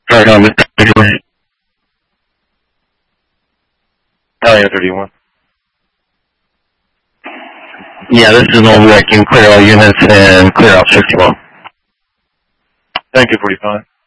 Sorry, no, Mr. Alligator 31. Yeah, this is Novi. I can clear all units and clear out 61. Thank you, 45.